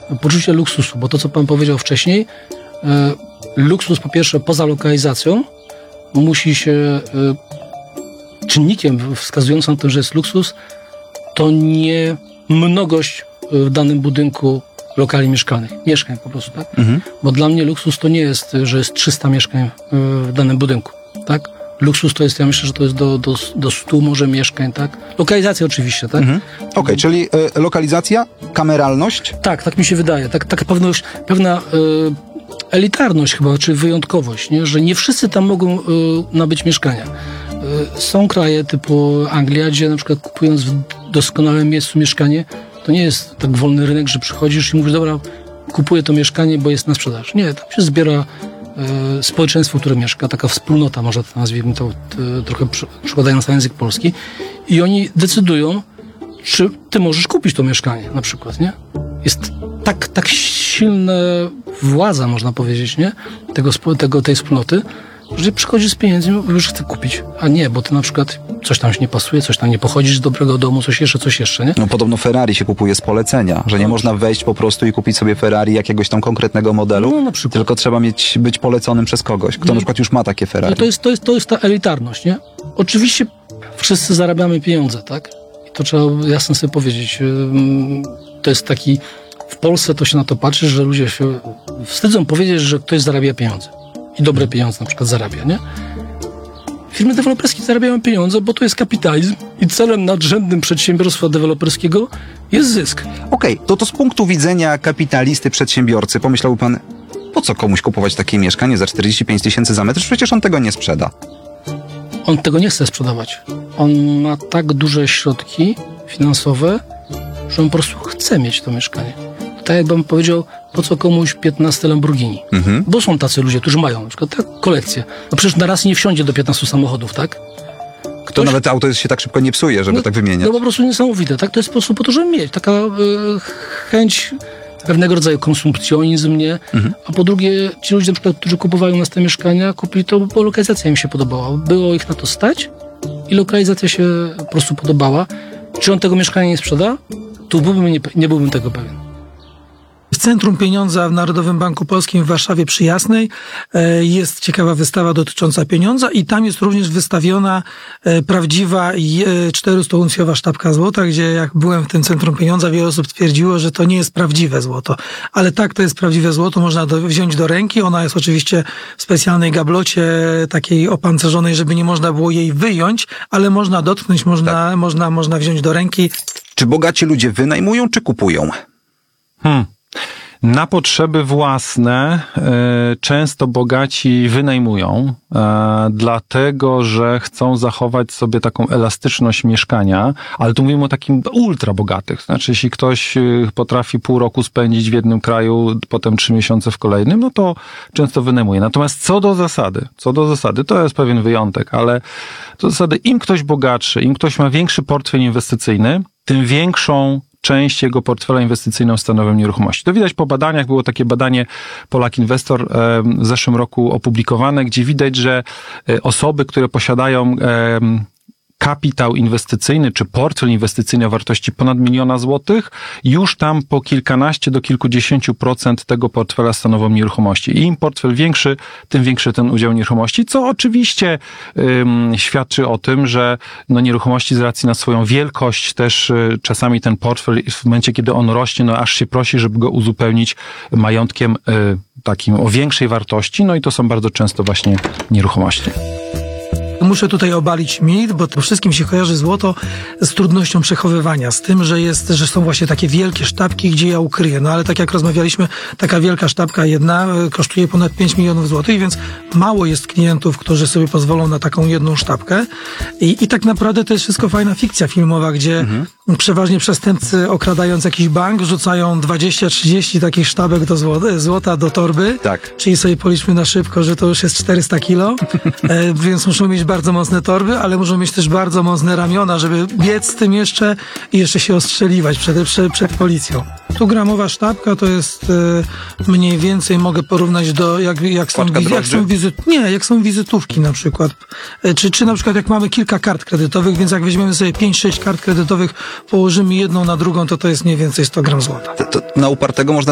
poczucie luksusu, bo to, co pan powiedział wcześniej, luksus po pierwsze poza lokalizacją musi się, czynnikiem wskazującym na to, że jest luksus, to nie mnogość w danym budynku lokali mieszkalnych, mieszkań po prostu, tak? Bo dla mnie luksus to nie jest, że jest 300 mieszkań w danym budynku, tak? Luksus to jest, ja myślę, że to jest do 100 może mieszkań, tak? Lokalizacja oczywiście, tak? Okej, czyli lokalizacja, kameralność? Tak mi się wydaje. Taka pewna elitarność chyba, czy wyjątkowość, nie? Że nie wszyscy tam mogą nabyć mieszkania. Są kraje typu Anglia, gdzie na przykład kupując w doskonałym miejscu mieszkanie, to nie jest tak wolny rynek, że przychodzisz i mówisz, dobra, kupuję to mieszkanie, bo jest na sprzedaż. Nie, tam się zbiera społeczeństwo, które mieszka, taka wspólnota, może to nazwijmy to trochę przekładając na język polski, i oni decydują, czy ty możesz kupić to mieszkanie, na przykład, nie? Jest tak silna władza, można powiedzieć, nie? Tej wspólnoty, że przychodzisz z pieniędzmi i już chcę kupić. A nie, bo ty na przykład coś tam się nie pasuje, coś tam nie pochodzisz z dobrego domu, coś jeszcze, nie? No podobno Ferrari się kupuje z polecenia, że nie można wejść po prostu i kupić sobie Ferrari jakiegoś tam konkretnego modelu, no, na przykład. tylko trzeba być poleconym przez kogoś, kto na przykład już ma takie Ferrari. No to jest ta elitarność, nie? Oczywiście wszyscy zarabiamy pieniądze, tak? I to trzeba jasno sobie powiedzieć. To jest taki... W Polsce to się na to patrzy, że ludzie się wstydzą powiedzieć, że ktoś zarabia pieniądze. I dobre pieniądze na przykład zarabia, nie? Firmy deweloperskie zarabiają pieniądze, bo to jest kapitalizm i celem nadrzędnym przedsiębiorstwa deweloperskiego jest zysk. Okej, to z punktu widzenia kapitalisty, przedsiębiorcy, pomyślałby pan, po co komuś kupować takie mieszkanie za 45 000 za metr? Przecież on tego nie sprzeda. On tego nie chce sprzedawać. On ma tak duże środki finansowe, że on po prostu chce mieć to mieszkanie. Tak jakbym powiedział, po co komuś 15 Lamborghini. Bo są tacy ludzie, którzy mają na przykład kolekcję. No przecież na raz nie wsiądzie do 15 samochodów, tak? To nawet auto się tak szybko nie psuje, żeby tak wymieniać. No po prostu niesamowite, tak? To jest po prostu po to, żeby mieć. Taka chęć, pewnego rodzaju konsumpcjonizm, nie? A po drugie, ci ludzie na przykład, którzy kupowali u nas te mieszkania, kupili to, bo lokalizacja im się podobała. Było ich na to stać i lokalizacja się po prostu podobała. Czy on tego mieszkania nie sprzeda? Tu nie byłbym tego pewien. W Centrum Pieniądza w Narodowym Banku Polskim w Warszawie przy Jasnej jest ciekawa wystawa dotycząca pieniądza i tam jest również wystawiona prawdziwa 400-uncjowa sztabka złota, gdzie jak byłem w tym Centrum Pieniądza, wiele osób twierdziło, że to nie jest prawdziwe złoto. Ale tak, to jest prawdziwe złoto, można wziąć do ręki. Ona jest oczywiście w specjalnej gablocie, takiej opancerzonej, żeby nie można było jej wyjąć, ale można dotknąć, można wziąć do ręki. Czy bogaci ludzie wynajmują, czy kupują? Na potrzeby własne często bogaci wynajmują, dlatego że chcą zachować sobie taką elastyczność mieszkania, ale tu mówimy o takim ultra bogatych. Znaczy, jeśli ktoś potrafi pół roku spędzić w jednym kraju, potem 3 miesiące w kolejnym, no to często wynajmuje. Natomiast co do zasady, to jest pewien wyjątek, ale co do zasady, im ktoś bogatszy, im ktoś ma większy portfel inwestycyjny, tym większą część jego portfela inwestycyjną stanowią nieruchomości. To widać po badaniach. Było takie badanie Polak Inwestor w zeszłym roku opublikowane, gdzie widać, że osoby, które posiadają kapitał inwestycyjny czy portfel inwestycyjny o wartości ponad 1 000 000 złotych, już tam po kilkanaście do kilkudziesięciu procent tego portfela stanowią nieruchomości. I im portfel większy, tym większy ten udział nieruchomości, co oczywiście świadczy o tym, że nieruchomości z racji na swoją wielkość też czasami ten portfel w momencie, kiedy on rośnie, aż się prosi, żeby go uzupełnić majątkiem takim o większej wartości, i to są bardzo często właśnie nieruchomości. Muszę tutaj obalić mit, bo to wszystkim się kojarzy złoto z trudnością przechowywania, z tym, że są właśnie takie wielkie sztabki, gdzie ja ukryję. Ale tak jak rozmawialiśmy, taka wielka sztabka jedna kosztuje ponad 5 milionów złotych, więc mało jest klientów, którzy sobie pozwolą na taką jedną sztabkę. I tak naprawdę to jest wszystko fajna fikcja filmowa, gdzie przeważnie przestępcy, okradając jakiś bank, rzucają 20-30 takich sztabek do złota do torby. Tak. Czyli sobie policzmy na szybko, że to już jest 400 kilo, więc muszą mieć bardzo mocne torby, ale muszą mieć też bardzo mocne ramiona, żeby biec z tym jeszcze i jeszcze się ostrzeliwać przed policją. 100-gramowa sztabka to jest mniej więcej, mogę porównać do jak są wizytówki na przykład. Czy na przykład jak mamy kilka kart kredytowych, więc jak weźmiemy sobie 5-6 kart kredytowych, położymy jedną na drugą, to jest mniej więcej 100 gram złota. To na upartego można